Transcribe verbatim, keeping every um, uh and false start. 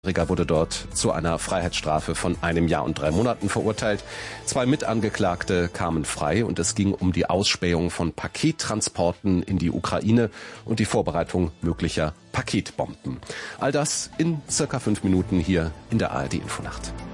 Riga wurde dort zu einer Freiheitsstrafe von einem Jahr und drei Monaten verurteilt. Zwei Mitangeklagte kamen frei und es ging um die Ausspähung von Pakettransporten in die Ukraine und die Vorbereitung möglicher Paketbomben. All das in circa fünf Minuten hier in der A R D Infonacht.